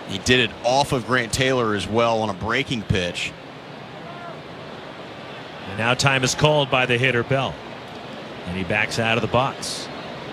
He did it off of Grant Taylor as well on a breaking pitch. And now time is called by the hitter, Bell. And he backs out of the box.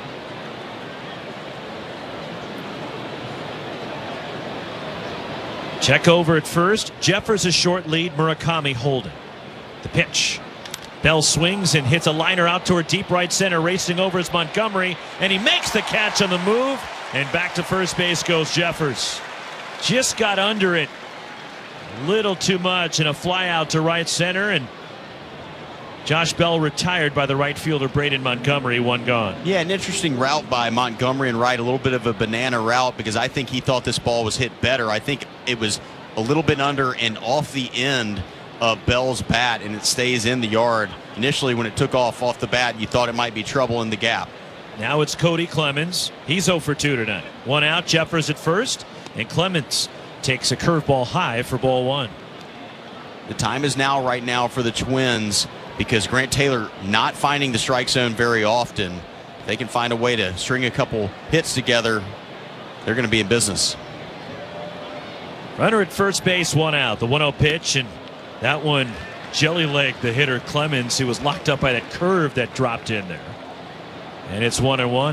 Check over at first. Jeffers a short lead. Murakami holding. The pitch. Bell swings and hits a liner out toward deep right center. Racing over is Montgomery. And he makes the catch on the move. And back to first base goes Jeffers. Just got under it a little too much, and a fly out to right center, and Josh Bell retired by the right fielder Braden Montgomery. One gone. Yeah, an interesting route by Montgomery and Wright, a little bit of a banana route because I think he thought this ball was hit better. I think it was a little bit under and off the end of Bell's bat, and it stays in the yard. Initially, when it took off the bat, you thought it might be trouble in the gap. Now it's Cody Clemens. He's 0 for 2 tonight. One out, Jeffers at first, and Clemens takes a curveball high for ball one. The time is now right now for the Twins because Grant Taylor not finding the strike zone very often. If they can find a way to string a couple hits together, they're going to be in business. Runner at first base, one out. The 1-0 pitch, and that one jelly-legged the hitter Clemens, who was locked up by that curve that dropped in there. And it's 1-1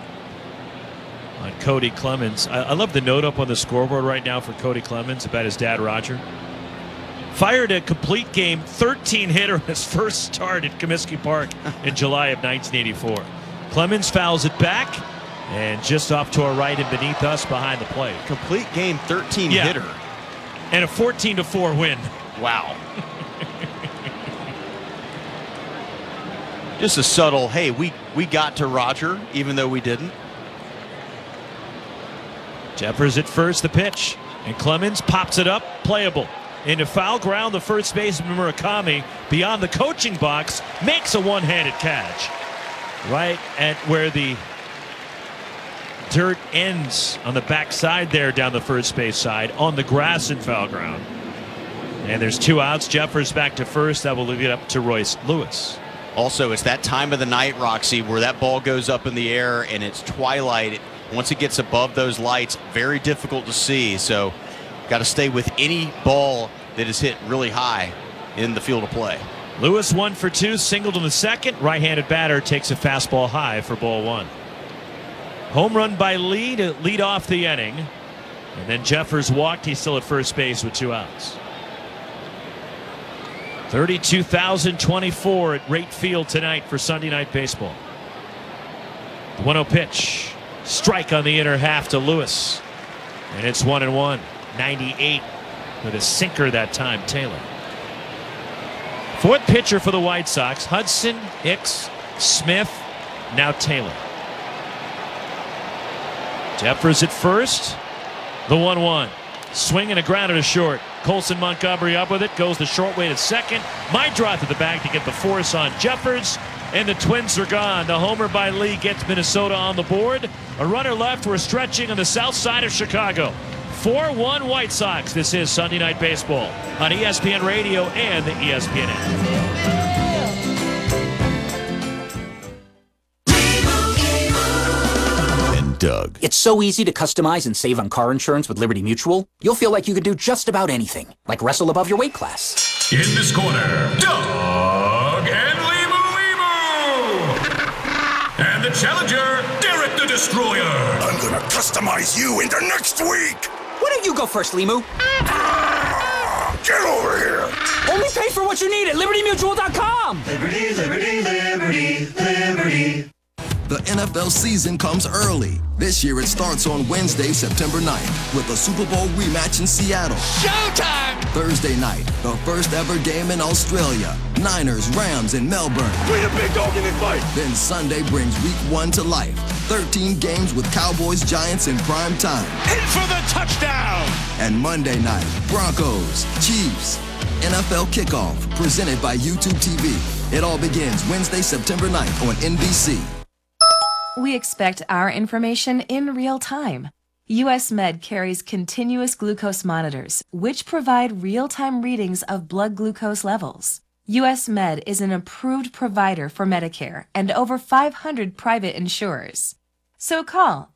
on Cody Clemens. I love the note up on the scoreboard right now for Cody Clemens about his dad, Roger. Fired a complete game 13 hitter in his first start at Comiskey Park in July of 1984. Clemens fouls it back and just off to our right and beneath us behind the plate. Complete game 13 hitter. And a 14-4 win. Wow. Just a subtle, hey, we got to Roger, even though we didn't. Jeffers at first, the pitch. And Clemens pops it up, playable. Into foul ground, the first baseman Murakami, beyond the coaching box, makes a one-handed catch. Right at where the dirt ends on the backside there down the first base side, on the grass in foul ground. And there's 2 outs. Jeffers back to first. That will leave it up to Royce Lewis. Also, it's that time of the night, Roxy, where that ball goes up in the air and it's twilight. Once it gets above those lights, very difficult to see. So, got to stay with any ball that is hit really high in the field of play. Lewis 1 for 2, singled in the second. Right-handed batter takes a fastball high for ball one. Home run by Lee to lead off the inning. And then Jeffers walked. He's still at first base with 2 outs. 32,024 at Rate Field tonight for Sunday Night Baseball. The 1-0 pitch. Strike on the inner half to Lewis. And it's 1-1. 98 with a sinker that time, Taylor. Fourth pitcher for the White Sox. Hudson, Hicks, Smith, now Taylor. Jeffers at first. The 1-1. Swing and a grounder to short. Colson Montgomery up with it. Goes the short way to second. Meidroth to the bag to get the force on Jeffers. And the Twins are gone. The homer by Lee gets Minnesota on the board. A runner left. We're stretching on the south side of Chicago. 4-1 White Sox. This is Sunday Night Baseball on ESPN Radio and the ESPN app. Doug. It's so easy to customize and save on car insurance with Liberty Mutual. You'll feel like you can do just about anything, like wrestle above your weight class. In this corner, Doug and Limu. And the challenger, Derek the Destroyer. I'm gonna customize you into next week. Why don't you go first, Limu? Get over here. Only pay for what you need at LibertyMutual.com. Liberty, liberty, liberty, liberty. The NFL season comes early. This year it starts on Wednesday, September 9th with a Super Bowl rematch in Seattle. Showtime! Thursday night, the first ever game in Australia. Niners, Rams in Melbourne. We the big dog in this fight. Then Sunday brings week 1 to life. 13 games with Cowboys, Giants in prime time. In for the touchdown! And Monday night, Broncos, Chiefs. NFL Kickoff, presented by YouTube TV. It all begins Wednesday, September 9th on NBC. We expect our information in real time. US Med carries continuous glucose monitors, which provide real-time readings of blood glucose levels. US Med is an approved provider for Medicare and over 500 private insurers. So call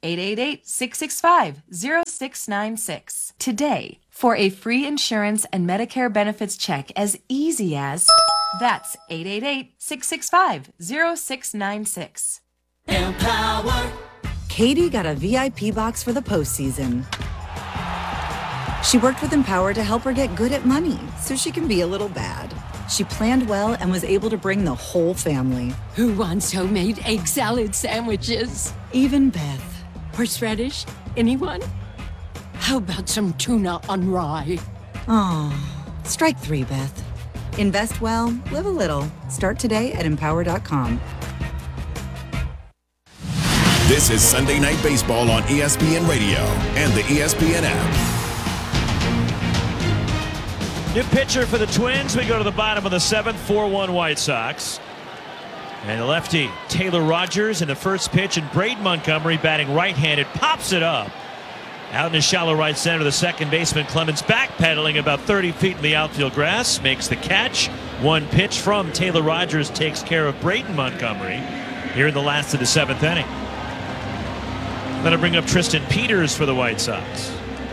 888-665-0696 today for a free insurance and Medicare benefits check as easy as that's 888-665-0696. Empower. Katie got a VIP box for the postseason. She worked with Empower to help her get good at money so she can be a little bad. She planned well and was able to bring the whole family. Who wants homemade egg salad sandwiches? Even Beth. Horseradish? Anyone? How about some tuna on rye? Oh, strike 3, Beth. Invest well, live a little. Start today at Empower.com. This is Sunday Night Baseball on ESPN Radio and the ESPN app. New pitcher for the Twins. We go to the bottom of the 7th, 4-1 White Sox. And the lefty, Taylor Rogers, in the first pitch, and Braden Montgomery batting right-handed, pops it up. Out in the shallow right center, the second baseman, Clemens, backpedaling about 30 feet in the outfield grass, makes the catch. One pitch from Taylor Rogers takes care of Braden Montgomery here in the last of the 7th inning. That'll bring up Tristan Peters for the White Sox.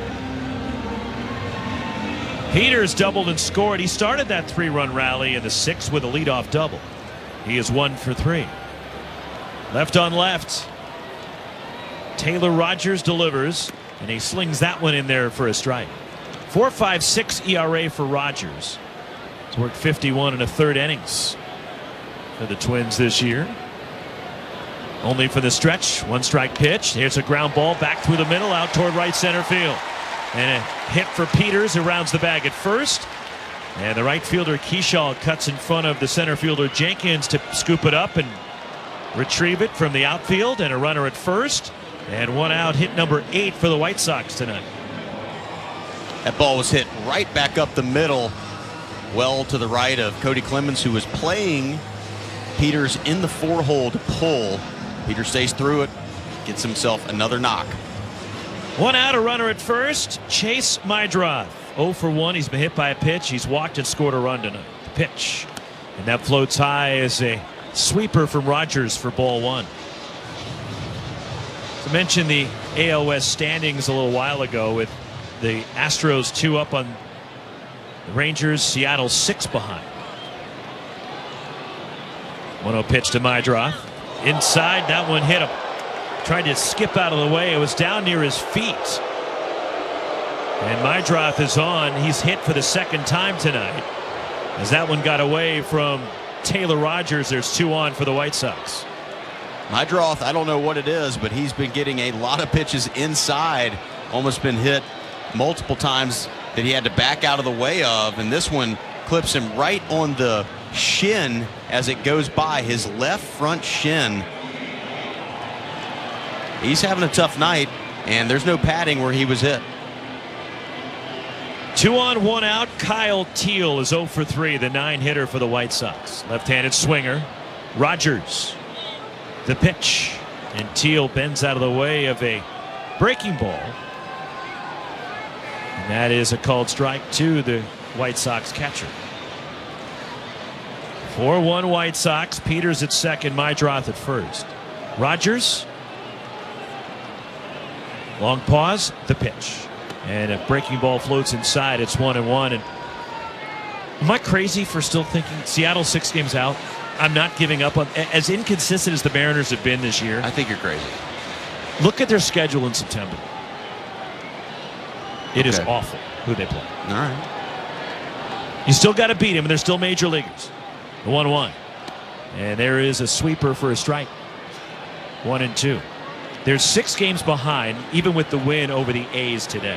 Peters doubled and scored. He started that 3-run rally in the 6th with a leadoff double. He is 1 for 3. Left on left. Taylor Rogers delivers, and he slings that one in there for a strike. 4.56 ERA for Rogers. He's worked 51 1/3 innings for the Twins this year. Only for the stretch. 1 strike pitch. Here's a ground ball back through the middle out toward right center field. And a hit for Peters, who rounds the bag at first. And the right fielder Keyshaw cuts in front of the center fielder Jenkins to scoop it up and retrieve it from the outfield. And a runner at first. And 1 out, hit number 8 for the White Sox tonight. That ball was hit right back up the middle, well to the right of Cody Clemens, who was playing Peters in the 4-hole to pull. Peters stays through it, gets himself another knock. 1 out, a runner at first. Chase Mydroth, 0 for 1. He's been hit by a pitch. He's walked and scored a run tonight. The pitch. And that floats high as a sweeper from Rogers for ball 1. So I mentioned the AL West standings a little while ago with the Astros 2 up on the Rangers, Seattle 6 behind. 1-0 pitch to Mydroth. Inside, that one hit him. Tried to skip out of the way. It was down near his feet. And Mydroth is on. He's hit for the 2nd time tonight. As that one got away from Taylor Rogers, there's 2 on for the White Sox. Mydroth, I don't know what it is, but he's been getting a lot of pitches inside. Almost been hit multiple times that he had to back out of the way of. And this one clips him right on the shin as it goes by, his left front shin. He's having a tough night, and there's no padding where he was hit. 2 on, 1 out. Kyle Teel is 0 for 3, the 9-hitter for the White Sox. Left-handed swinger. Rogers, the pitch. And Teel bends out of the way of a breaking ball. And that is a called strike to the White Sox catcher. 4-1 White Sox. Peters at second, Mydroth at first. Rogers. Long pause, the pitch. And a breaking ball floats inside. It's 1-1. And am I crazy for still thinking Seattle 6 games out? I'm not giving up on, as inconsistent as the Mariners have been this year. I think you're crazy. Look at their schedule in September. It is awful who they play. All right. You still got to beat them, and they're still major leaguers. The 1-1. And there is a sweeper for a strike. 1-2. They're 6 games behind, even with the win over the A's today.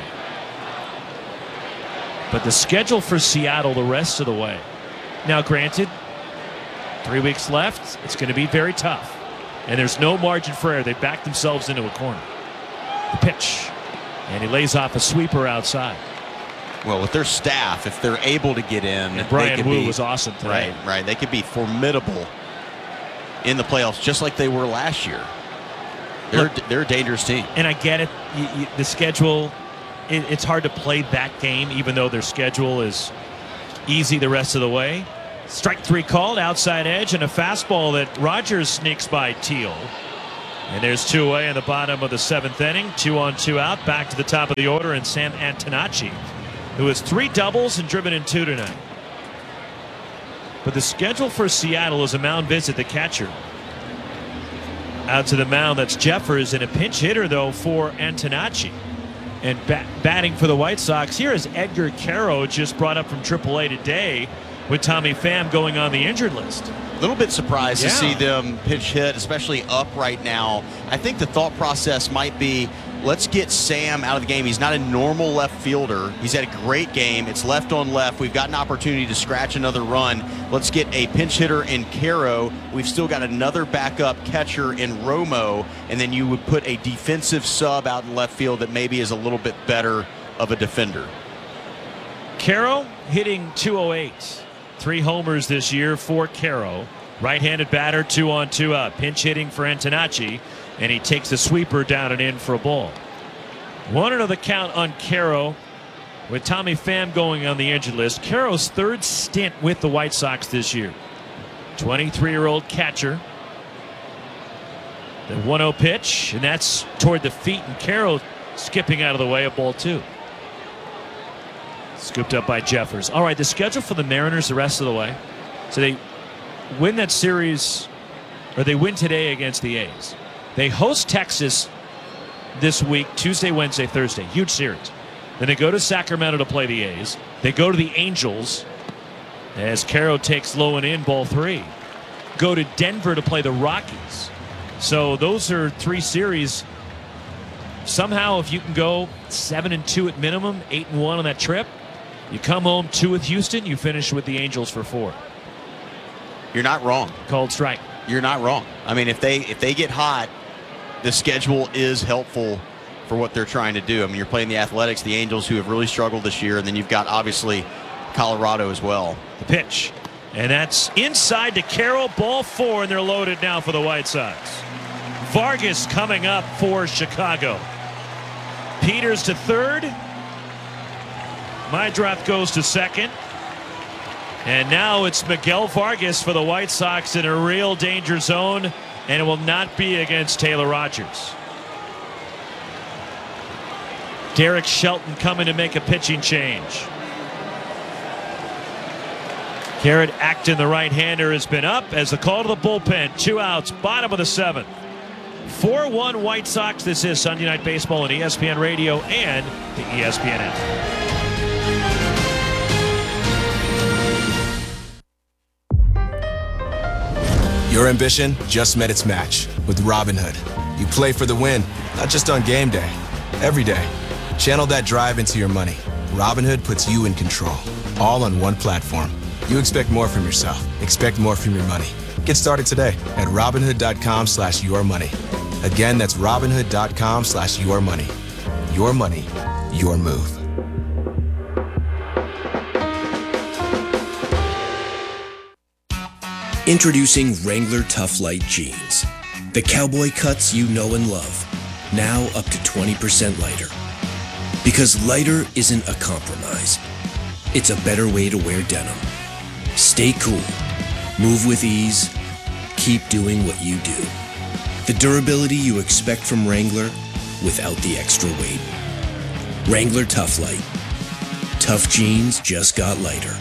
But the schedule for Seattle the rest of the way. Now, granted, 3 weeks left. It's going to be very tough. And there's no margin for error. They backed themselves into a corner. The pitch. And he lays off a sweeper outside. Well, with their staff, if they're able to get in, and Brian Wu was awesome tonight. Right. They could be formidable in the playoffs, just like they were last year. They're a dangerous team. And I get it. The schedule, it's hard to play that game, even though their schedule is easy the rest of the way. Strike 3 called, outside edge, and a fastball that Rogers sneaks by Teel. And there's 2 away in the bottom of the 7th inning. 2 on, 2 out. Back to the top of the order, and Sam Antonacci, who has 3 doubles and driven in 2 tonight. But the schedule for Seattle is a mound visit, the catcher. Out to the mound, that's Jeffers, and a pinch hitter, though, for Antonacci. And batting for the White Sox here is Edgar Quero, just brought up from AAA today, with Tommy Pham going on the injured list. A little bit surprised to see them pitch hit, especially up right now. I think the thought process might be, let's get Sam out of the game. He's not a normal left fielder. He's had a great game. It's left on left. We've got an opportunity to scratch another run. Let's get a pinch hitter in Quero. We've still got another backup catcher in Romo, and then you would put a defensive sub out in left field that maybe is a little bit better of a defender. Quero hitting .208. 3 homers this year for Quero. Right-handed batter, 2 on, 2 out. Pinch hitting for Antonacci, and he takes the sweeper down and in for a ball. 1-0 the count on Quero, with Tommy Pham going on the injured list. Quero's 3rd stint with the White Sox this year. 23-year-old catcher. The 1-0 pitch, and that's toward the feet, and Quero skipping out of the way, a ball 2. Scooped up by Jeffers. All right, the schedule for the Mariners the rest of the way. So they win that series, or they win today against the A's. They host Texas this week, Tuesday, Wednesday, Thursday. Huge series. Then they go to Sacramento to play the A's. They go to the Angels as Quero takes low and in, ball 3. Go to Denver to play the Rockies. So those are 3 series. Somehow, if you can go 7-2 at minimum, 8-1 on that trip, you come home 2 with Houston, you finish with the Angels for 4. You're not wrong. Called strike. You're not wrong. I mean, if they get hot, the schedule is helpful for what they're trying to do. I mean, you're playing the Athletics, the Angels, who have really struggled this year, and then you've got, obviously, Colorado as well. The pitch. And that's inside to Quero, ball 4, and they're loaded now for the White Sox. Vargas coming up for Chicago. Peters to 3rd. Meidroth goes to 2nd. And now it's Miguel Vargas for the White Sox in a real danger zone, and it will not be against Taylor Rogers. Derek Shelton coming to make a pitching change. Garrett Acton, the right-hander, has been up as the call to the bullpen. 2 outs, bottom of the 7th. 4-1 White Sox. This is Sunday Night Baseball on ESPN Radio and the ESPN app. Your ambition just met its match with Robinhood. You play for the win, not just on game day, every day. Channel that drive into your money. Robinhood puts you in control, all on one platform. You expect more from yourself. Expect more from your money. Get started today at Robinhood.com/yourmoney. Again, that's Robinhood.com/yourmoney. Your money, your move. Introducing Wrangler Tough Light Jeans. The cowboy cuts you know and love. Now up to 20% lighter. Because lighter isn't a compromise. It's a better way to wear denim. Stay cool. Move with ease. Keep doing what you do. The durability you expect from Wrangler without the extra weight. Wrangler Tough Light. Tough jeans just got lighter.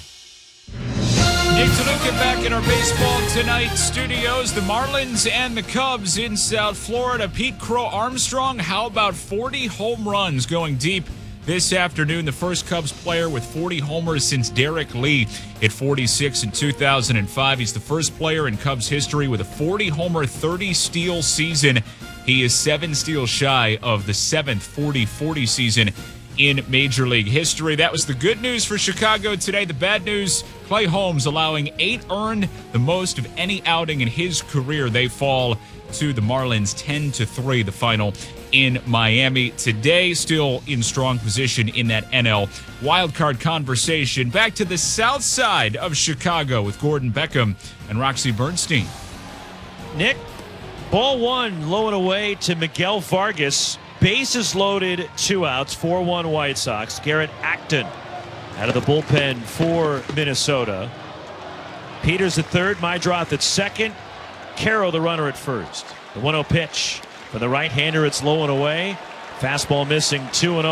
Nick Tanuka back in our Baseball Tonight studios. The Marlins and the Cubs in South Florida. Pete Crow Armstrong, how about 40 home runs going deep this afternoon? The first Cubs player with 40 homers since Derek Lee at 46 in 2005. He's the first player in Cubs history with a 40-homer, 30-steal season. He is 7 steals shy of the 7th 40-40 season in Major League history. That was the good news for Chicago today. The bad news, Clay Holmes allowing 8 earned, the most of any outing in his career. They fall to the Marlins 10-3, the final in Miami today. Still in strong position in that NL wildcard conversation. Back to the south side of Chicago with Gordon Beckham and Roxy Bernstein. Nick, ball 1 low and away to Miguel Vargas. Bases loaded, 2 outs, 4-1 White Sox. Garrett Acton out of the bullpen for Minnesota. Peters at 3rd, Meidroth at 2nd. Quero, the runner, at 1st. The 1-0 pitch for the right-hander. It's low and away. Fastball missing 2-0.